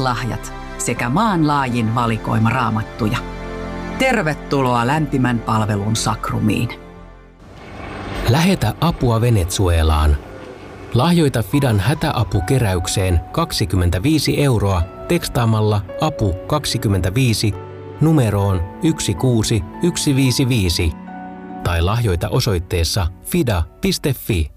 lahjat sekä maanlaajin valikoima raamattuja. Tervetuloa lämpimän palvelun Sakrumiin. Lähetä apua Venezuelaan. Lahjoita Fidan hätäapukeräykseen 25 € tekstaamalla apu 25 numeroon 16155 tai lahjoita osoitteessa fida.fi.